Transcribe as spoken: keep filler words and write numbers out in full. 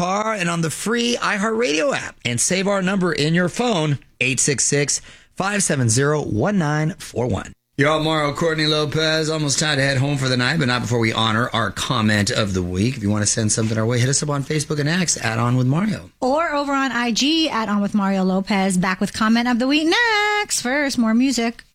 car and on the free iHeartRadio app. And save our number in your phone, eight six six, five seven zero, one nine four one. You're all Mario Courtney Lopez. Almost time to head home for the night, but not before we honor our comment of the week. If you want to send something our way, hit us up on Facebook and X at On With Mario. Or over on I G at On With Mario Lopez. Back with comment of the week next. First, more music.